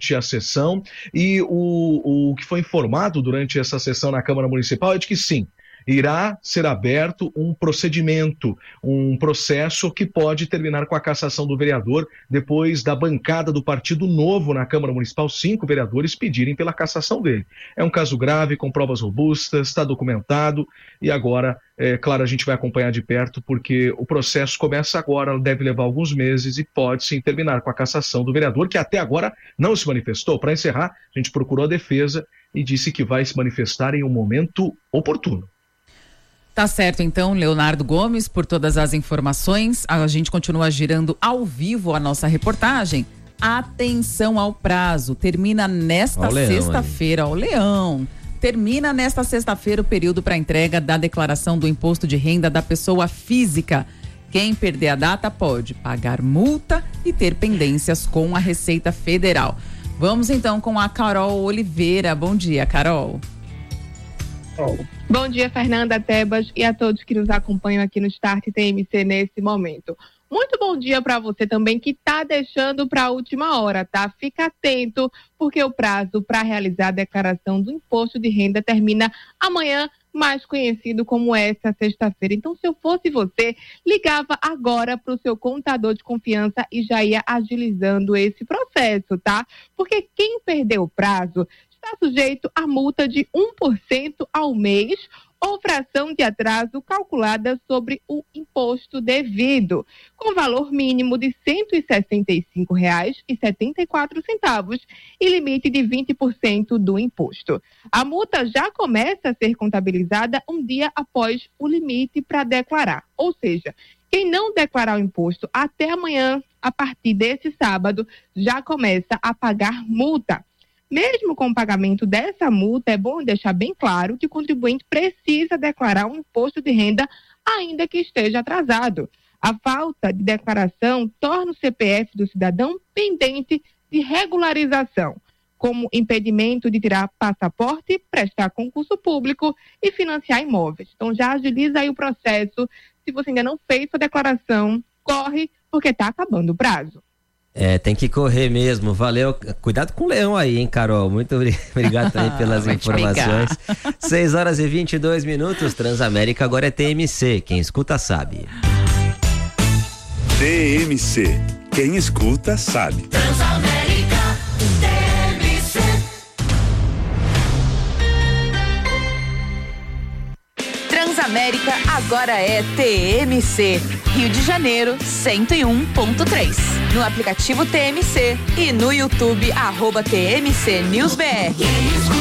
durante a sessão, e o que foi informado durante essa sessão na Câmara Municipal é de que sim, irá ser aberto um procedimento, um processo que pode terminar com a cassação do vereador depois da bancada do Partido Novo na Câmara Municipal, 5 vereadores pedirem pela cassação dele. É um caso grave, com provas robustas, está documentado e agora, claro, a gente vai acompanhar de perto porque o processo começa agora, deve levar alguns meses e pode sim terminar com a cassação do vereador, que até agora não se manifestou. Para encerrar, a gente procurou a defesa e disse que vai se manifestar em um momento oportuno. Tá certo, então, Leonardo Gomes, por todas as informações. A gente continua girando ao vivo a nossa reportagem. Atenção ao prazo. Termina nesta sexta-feira. Ó, Leão. Termina nesta sexta-feira o período para entrega da declaração do imposto de renda da pessoa física. Quem perder a data pode pagar multa e ter pendências com a Receita Federal. Vamos então com a Carol Oliveira. Bom dia, Carol. Bom dia, Fernanda, Tebas e a todos que nos acompanham aqui no Start TMC nesse momento. Muito bom dia para você também que está deixando para a última hora, tá? Fica atento, porque o prazo para realizar a declaração do imposto de renda termina amanhã, mais conhecido como essa sexta-feira. Então, se eu fosse você, ligava agora para o seu contador de confiança e já ia agilizando esse processo, tá? Porque quem perdeu o prazo está sujeito a multa de 1% ao mês ou fração de atraso calculada sobre o imposto devido, com valor mínimo de R$ 165,74 e limite de 20% do imposto. A multa já começa a ser contabilizada um dia após o limite para declarar, ou seja, quem não declarar o imposto até amanhã, a partir desse sábado, já começa a pagar multa. Mesmo com o pagamento dessa multa, é bom deixar bem claro que o contribuinte precisa declarar um imposto de renda, ainda que esteja atrasado. A falta de declaração torna o CPF do cidadão pendente de regularização, como impedimento de tirar passaporte, prestar concurso público e financiar imóveis. Então já agiliza aí o processo. Se você ainda não fez sua declaração, corre, porque está acabando o prazo. Tem que correr mesmo, valeu, cuidado com o leão aí, hein, Carol, muito obrigado também pelas informações. 6h22, Transamérica agora é TMC, quem escuta sabe. TMC, quem escuta sabe. Transamérica, TMC. Transamérica agora é TMC, Rio de Janeiro 101.3. No aplicativo TMC e no YouTube @TMC News BR.